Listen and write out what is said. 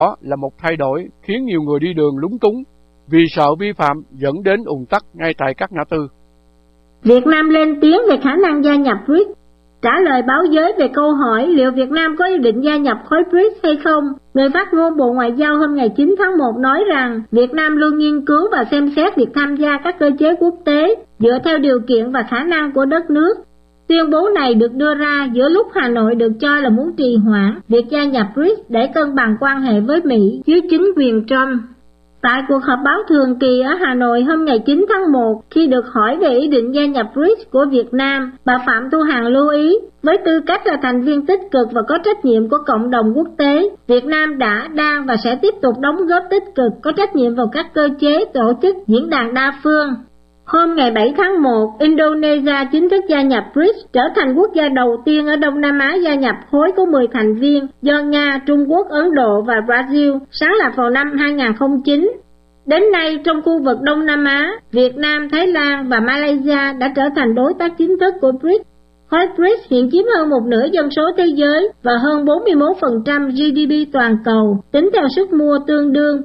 Đó là một thay đổi khiến nhiều người đi đường lúng túng vì sợ vi phạm dẫn đến ùn tắc ngay tại các ngã tư. Việt Nam lên tiếng về khả năng gia nhập BRICS. Trả lời báo giới về câu hỏi liệu Việt Nam có ý định gia nhập khối BRICS hay không, người phát ngôn Bộ Ngoại giao hôm ngày 9 tháng 1 nói rằng Việt Nam luôn nghiên cứu và xem xét việc tham gia các cơ chế quốc tế dựa theo điều kiện và khả năng của đất nước. Tuyên bố này được đưa ra giữa lúc Hà Nội được cho là muốn trì hoãn việc gia nhập BRICS để cân bằng quan hệ với Mỹ dưới chính quyền Trump. Tại cuộc họp báo thường kỳ ở Hà Nội hôm ngày 9 tháng 1, khi được hỏi về ý định gia nhập BRICS của Việt Nam, bà Phạm Thu Hằng lưu ý, với tư cách là thành viên tích cực và có trách nhiệm của cộng đồng quốc tế, Việt Nam đã, đang và sẽ tiếp tục đóng góp tích cực, có trách nhiệm vào các cơ chế, tổ chức, diễn đàn đa phương. Hôm ngày 7 tháng 1, Indonesia chính thức gia nhập BRICS, trở thành quốc gia đầu tiên ở Đông Nam Á gia nhập khối có 10 thành viên do Nga, Trung Quốc, Ấn Độ và Brazil sáng lập vào năm 2009. Đến nay, trong khu vực Đông Nam Á, Việt Nam, Thái Lan và Malaysia đã trở thành đối tác chính thức của BRICS. Khối BRICS hiện chiếm hơn một nửa dân số thế giới và hơn 41% GDP toàn cầu, tính theo sức mua tương đương